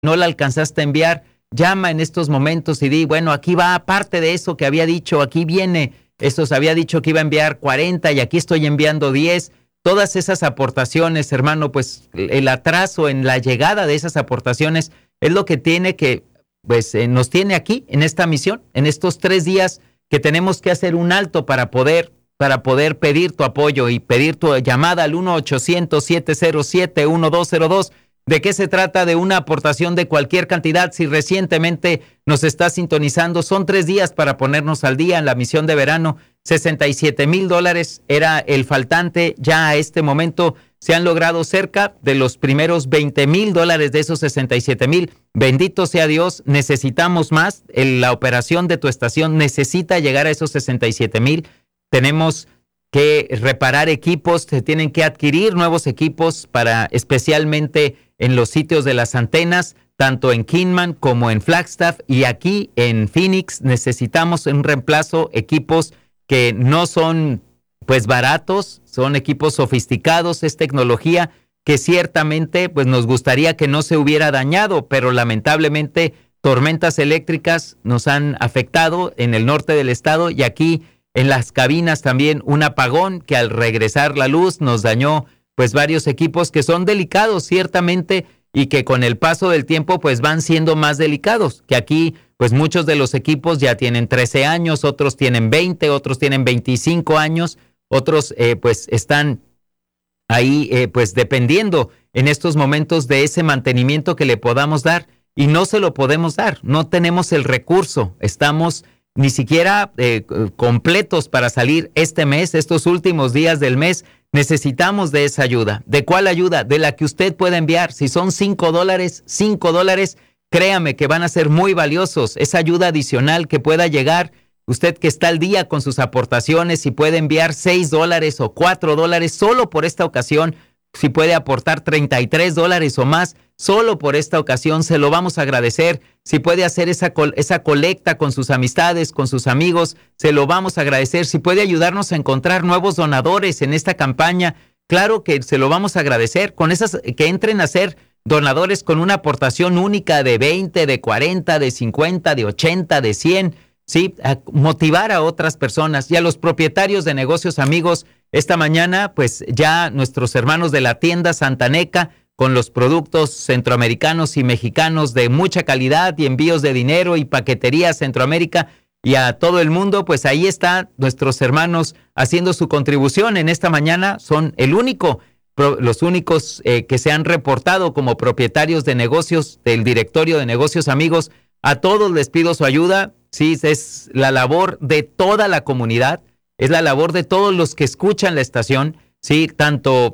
no la alcanzaste a enviar, llama en estos momentos y di, bueno, aquí va parte de eso que había dicho, aquí viene, estos había dicho que iba a enviar 40 y aquí estoy enviando 10. Todas esas aportaciones, hermano, pues el atraso en la llegada de esas aportaciones es lo que tiene que, pues nos tiene aquí en esta misión, en estos 3 días que tenemos que hacer un alto para poder pedir tu apoyo y pedir tu llamada al 1-800-707-1202. ¿De qué se trata? De una aportación de cualquier cantidad. Si recientemente nos está sintonizando, son 3 días para ponernos al día en la misión de verano. $67,000 era el faltante. Ya a este momento se han logrado cerca de los primeros $20,000 de esos 67,000. Bendito sea Dios, necesitamos más. La operación de tu estación necesita llegar a esos 67,000. Tenemos que reparar equipos, se tienen que adquirir nuevos equipos para especialmente en los sitios de las antenas, tanto en Kingman como en Flagstaff, y aquí en Phoenix necesitamos un reemplazo, equipos que no son pues baratos, son equipos sofisticados, es tecnología que ciertamente pues nos gustaría que no se hubiera dañado, pero lamentablemente tormentas eléctricas nos han afectado en el norte del estado y aquí en las cabinas también un apagón que al regresar la luz nos dañó pues varios equipos que son delicados ciertamente y que con el paso del tiempo pues van siendo más delicados, que aquí pues muchos de los equipos ya tienen 13 años, otros tienen 20, otros tienen 25 años, otros pues están ahí pues dependiendo en estos momentos de ese mantenimiento que le podamos dar y no se lo podemos dar, no tenemos el recurso, estamos ni siquiera completos para salir este mes, estos últimos días del mes, necesitamos de esa ayuda. ¿De cuál ayuda? De la que usted pueda enviar. Si son $5, créame que van a ser muy valiosos. Esa ayuda adicional que pueda llegar, usted que está al día con sus aportaciones, si puede enviar $6 o $4 solo por esta ocasión, si puede aportar $33 o más, solo por esta ocasión se lo vamos a agradecer. Si puede hacer esa colecta con sus amistades, con sus amigos, se lo vamos a agradecer. Si puede ayudarnos a encontrar nuevos donadores en esta campaña, claro que se lo vamos a agradecer. Con esas que entren a ser donadores con una aportación única de 20, de 40, de 50, de 80, de 100, ¿sí? A motivar a otras personas y a los propietarios de negocios amigos. Esta mañana, pues ya nuestros hermanos de la tienda Santaneca, con los productos centroamericanos y mexicanos de mucha calidad y envíos de dinero y paquetería a Centroamérica y a todo el mundo, pues ahí están nuestros hermanos haciendo su contribución en esta mañana. Son los únicos que se han reportado como propietarios de negocios del directorio de negocios amigos. A todos les pido su ayuda. Sí, es la labor de toda la comunidad, es la labor de todos los que escuchan la estación, sí, tanto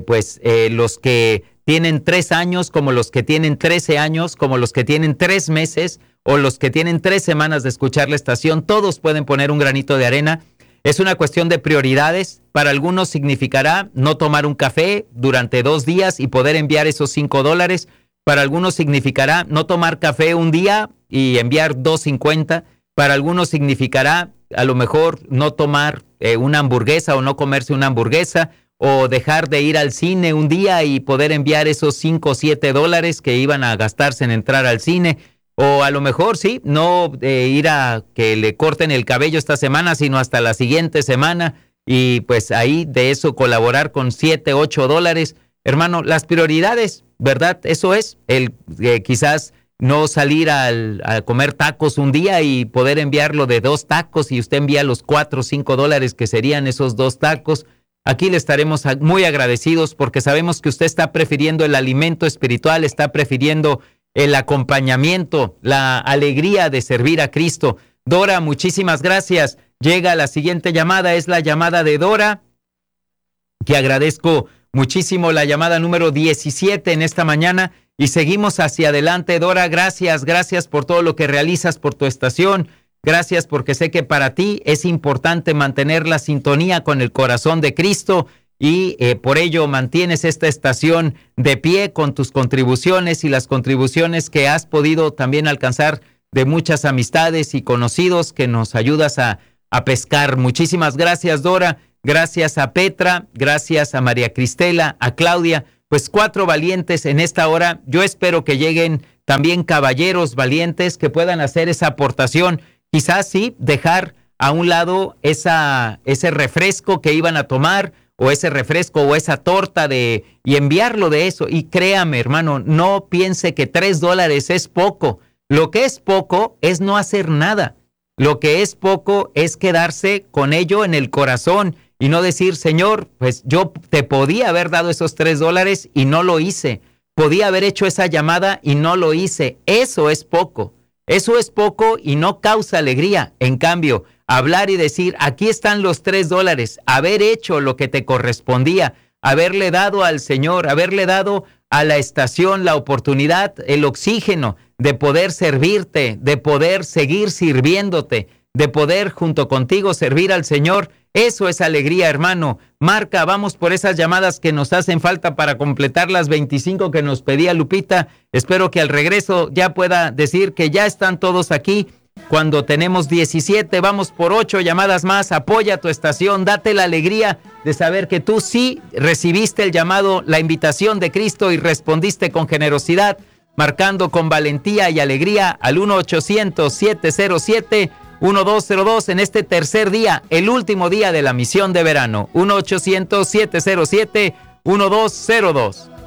los que tienen 3 años, como los que tienen 13 años, como los que tienen 3 meses, o los que tienen 3 semanas de escuchar la estación, todos pueden poner un granito de arena. Es una cuestión de prioridades. Para algunos significará no tomar un café durante 2 días y poder enviar esos $5. Para algunos significará no tomar café un día y enviar $2.50. Para algunos significará a lo mejor no tomar una hamburguesa o no comerse una hamburguesa, o dejar de ir al cine un día y poder enviar esos $5 o $7 que iban a gastarse en entrar al cine. O a lo mejor, sí, no ir a que le corten el cabello esta semana, sino hasta la siguiente semana. Y pues ahí de eso colaborar con $7, $8. Hermano, las prioridades, ¿verdad? Eso es, quizás no salir a comer tacos un día y poder enviarlo de 2 tacos y usted envía los $4 o $5 que serían esos 2 tacos. Aquí le estaremos muy agradecidos porque sabemos que usted está prefiriendo el alimento espiritual, está prefiriendo el acompañamiento, la alegría de servir a Cristo. Dora, muchísimas gracias. Llega la siguiente llamada, es la llamada de Dora, que agradezco muchísimo, la llamada número 17 en esta mañana, y seguimos hacia adelante. Dora, gracias por todo lo que realizas por tu estación. Gracias porque sé que para ti es importante mantener la sintonía con el corazón de Cristo y por ello mantienes esta estación de pie con tus contribuciones y las contribuciones que has podido también alcanzar de muchas amistades y conocidos que nos ayudas a pescar. Muchísimas gracias, Dora. Gracias a Petra, gracias a María Cristela, a Claudia. Pues 4 valientes en esta hora. Yo espero que lleguen también caballeros valientes que puedan hacer esa aportación. Quizás sí, dejar a un lado ese refresco que iban a tomar, o ese refresco o esa torta y enviarlo de eso. Y créame, hermano, no piense que $3 es poco. Lo que es poco es no hacer nada. Lo que es poco es quedarse con ello en el corazón y no decir, Señor, pues yo te podía haber dado esos $3 y no lo hice. Podía haber hecho esa llamada y no lo hice. Eso es poco. Eso es poco y no causa alegría. En cambio, hablar y decir, aquí están los $3, haber hecho lo que te correspondía, haberle dado al Señor, haberle dado a la estación la oportunidad, el oxígeno de poder servirte, de poder seguir sirviéndote, de poder junto contigo servir al Señor. Eso es alegría, hermano. Marca, vamos por esas llamadas que nos hacen falta para completar las 25 que nos pedía Lupita. Espero que al regreso ya pueda decir que ya están todos aquí. Cuando tenemos 17, vamos por 8 llamadas más. Apoya tu estación, date la alegría de saber que tú sí recibiste el llamado, la invitación de Cristo y respondiste con generosidad, marcando con valentía y alegría al 1-800-707-1202 en este tercer día, el último día de la misión de verano. 1-800-707-1202.